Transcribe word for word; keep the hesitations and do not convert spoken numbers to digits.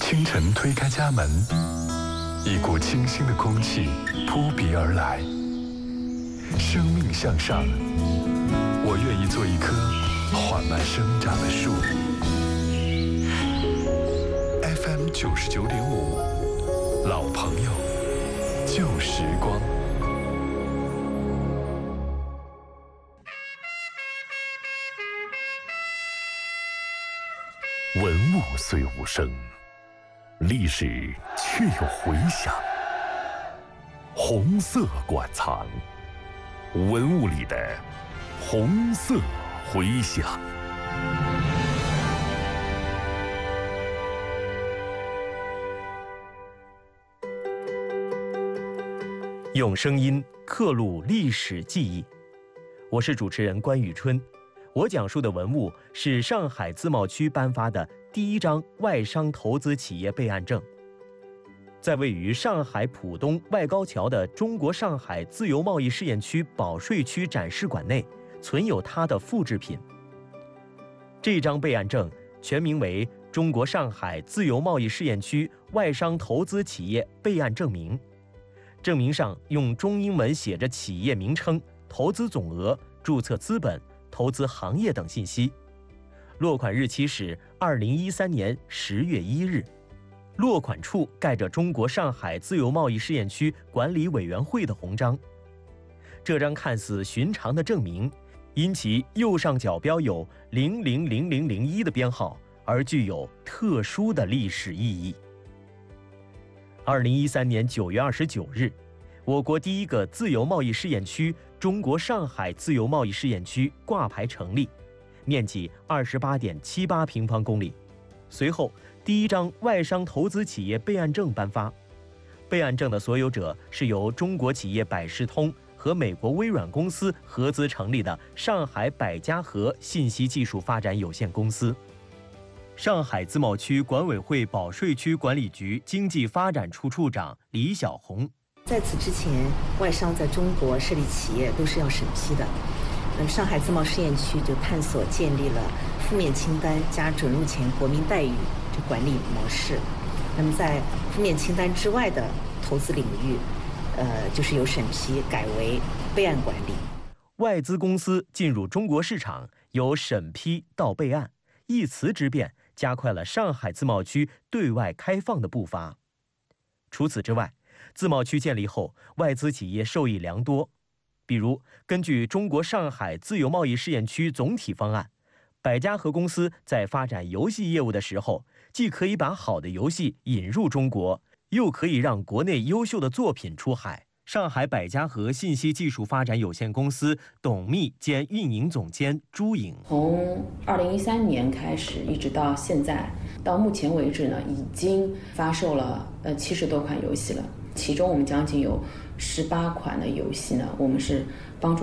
清晨推开家门，一股清新的空气扑鼻而来。生命向上，我愿意做一棵缓慢生长的树。F M 九十九点五，老朋友，旧时光。 文物虽无声，历史却有回响。红色馆藏，文物里的红色回响。 用声音刻录历史记忆，我是主持人关宇春。我讲述的文物是上海自贸区颁发的第一张外商投资企业备案证。在位于上海浦东外高桥的中国上海自由贸易试验区保税区展示馆内，存有它的复制品。这张备案证全名为中国上海自由贸易试验区外商投资企业备案证明。证明上用中英文写着企业名称、投资总额、注册资本、投资行业等信息。落款日期是二零一三年十月一日。落款处盖着中国上海自由贸易试验区管理委员会的红章。这张看似寻常的证明，因其右上角标有零零零零零一的编号，而具有特殊的历史意义。二零一三年九月二十九日，我国第一个自由贸易试验区中国上海自由贸易试验区挂牌成立，面积二十八点七八平方公里。随后，第一张外商投资企业备案证颁发。备案证的所有者是由中国企业百事通和美国微软公司合资成立的上海百家和信息技术发展有限公司。上海自贸区管委会保税区管理局经济发展处处长李小红。 在此之前，外商在中国设立企业都是要审批的。那么上海自贸试验区就探索建立了负面清单加准入前国民待遇这管理模式。那么在负面清单之外的投资领域，呃，就是由审批改为备案管理。 外资公司进入中国市场，由审批到备案，一词之变，加快了上海自贸区对外开放的步伐。除此之外，自贸区建立后，外资企业受益良多。比如，根据中国上海自由贸易试验区总体方案，百家和公司在发展游戏业务的时候，既可以把好的游戏引入中国，又可以让国内优秀的作品出海。上海百家和信息技术发展有限公司董秘兼运营总监朱颖， 从二零一三年开始，一直到现在，到目前为止呢，已经发售了呃七十多款游戏了。其中我们将近有十八款的游戏呢，我们是帮助